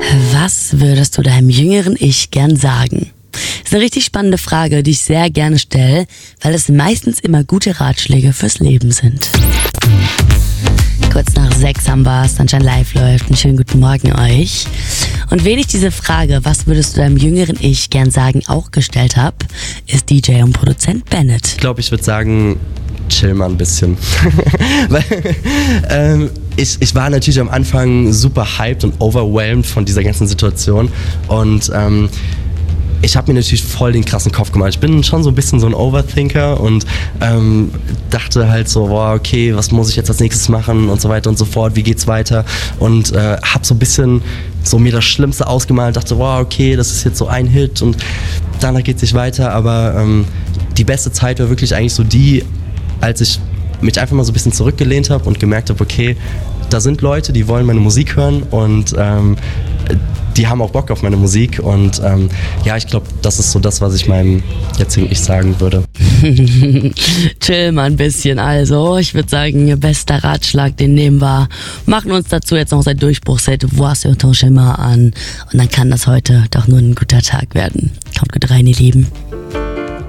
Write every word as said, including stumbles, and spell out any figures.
Was würdest du deinem jüngeren Ich gern sagen? Das ist eine richtig spannende Frage, die ich sehr gerne stelle, weil es meistens immer gute Ratschläge fürs Leben sind. Kurz nach sechs haben wir Sunshine Live läuft. Einen schönen guten Morgen euch. Und wen ich diese Frage, was würdest du deinem jüngeren Ich gern sagen, auch gestellt habe, ist D J und Produzent Bennett. Ich glaube, ich würde sagen, chill mal ein bisschen. Weil ähm, ich, ich war natürlich am Anfang super hyped und overwhelmed von dieser ganzen Situation. Und ähm, ich habe mir natürlich voll den krassen Kopf gemacht. Ich bin schon so ein bisschen so ein Overthinker und ähm, dachte halt so, boah, okay, was muss ich jetzt als nächstes machen und so weiter und so fort, wie geht's weiter? Und äh, habe so ein bisschen so mir das Schlimmste ausgemalt, dachte, boah, okay, das ist jetzt so ein Hit und danach geht's nicht weiter. Aber ähm, die beste Zeit war wirklich eigentlich so die, als ich mich einfach mal so ein bisschen zurückgelehnt habe und gemerkt habe, okay, da sind Leute, die wollen meine Musik hören und ähm, die haben auch Bock auf meine Musik und ähm, ja, ich glaube, das ist so das, was ich meinem jetzigen Ich sagen würde. Chill mal ein bisschen, also ich würde sagen, ihr bester Ratschlag, den nehmen wir, machen uns dazu jetzt noch sein Durchbruchsset Vois sur ton chemin an und dann kann das heute doch nur ein guter Tag werden. Kommt gut rein, ihr Lieben.